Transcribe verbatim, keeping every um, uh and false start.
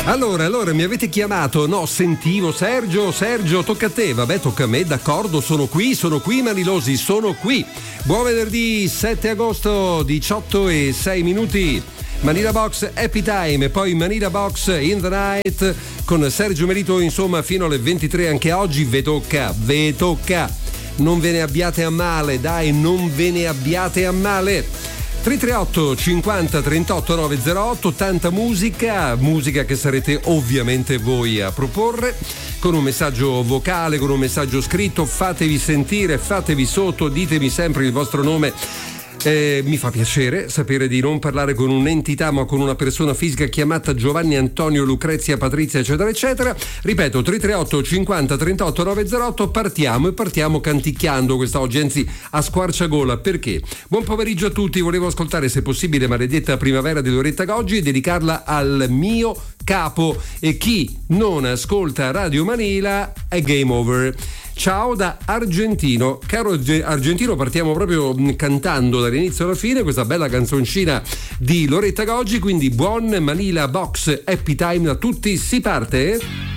Allora, allora, mi avete chiamato? No, sentivo Sergio, Sergio, tocca a te. Vabbè, tocca a me, d'accordo, sono qui, sono qui, Manilosi, sono qui. Buon venerdì sette agosto, diciotto e sei minuti. Manila Box Happy Time e poi Manila Box In the Night con Sergio Merito, insomma, fino alle ventitré anche oggi. Ve tocca, ve tocca. Non ve ne abbiate a male, dai, non ve ne abbiate a male. tre tre otto cinquanta trentotto novecentotto, tanta musica, musica che sarete ovviamente voi a proporre, con un messaggio vocale, con un messaggio scritto. Fatevi sentire, fatevi sotto, ditemi sempre il vostro nome. Eh, mi fa piacere sapere di non parlare con un'entità ma con una persona fisica chiamata Giovanni Antonio Lucrezia Patrizia eccetera eccetera. Ripeto, tre tre otto cinquanta trentotto novecentotto. Partiamo e partiamo canticchiando quest'oggi, anzi a squarciagola. Perché? Buon pomeriggio a tutti. Volevo ascoltare, se possibile, Maledetta Primavera di Loretta Goggi e dedicarla al mio capo, e chi non ascolta Radio Manila è game over. Ciao da Argentino. Caro Argentino, partiamo proprio cantando dall'inizio alla fine questa bella canzoncina di Loretta Goggi, quindi buon Manila Box Happy Time a tutti, si parte?